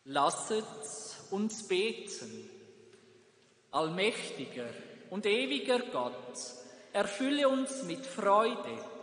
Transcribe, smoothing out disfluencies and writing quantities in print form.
Lasset uns beten. Allmächtiger und ewiger Gott, erfülle uns mit Freude